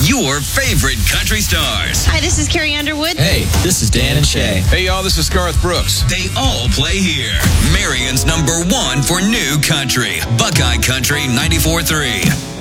your favorite country stars. Hi, this is Carrie Underwood. Hey, this is Dan and Shay. Hey, y'all, this is Garth Brooks. They all play here. Marion's #1 for new country. Buckeye Country 94.3.